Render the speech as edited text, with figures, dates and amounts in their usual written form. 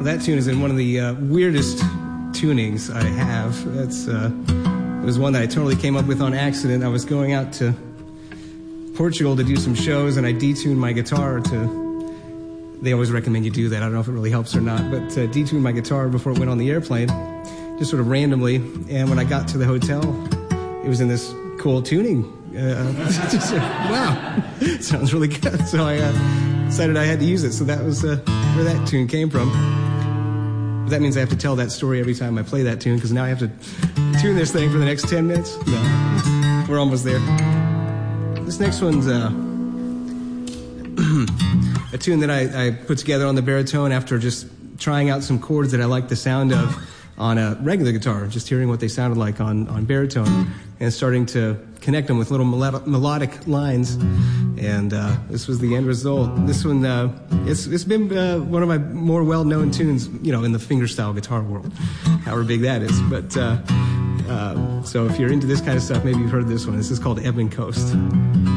That tune is in one of the weirdest tunings I have. It was one that I totally came up with on accident. I was going out to Portugal to do some shows, and I detuned my guitar to... They always recommend you do that. I don't know if it really helps or not, but detuned my guitar before it went on the airplane, just sort of randomly. And when I got to the hotel, it was in this cool tuning. Wow, sounds really good. So I decided I had to use it. So that was where that tune came from. But that means I have to tell that story every time I play that tune, because now I have to tune this thing for the next 10 minutes. No, we're almost there. This next one's a tune that I put together on the baritone after just trying out some chords that I liked the sound of on a regular guitar, just hearing what they sounded like on baritone, and starting to connect them with little melodic lines. And this was the end result. This one, it's been one of my more well-known tunes, in the fingerstyle guitar world, however big that is. But so if you're into this kind of stuff, maybe you've heard this one. This is called Ebon Coast.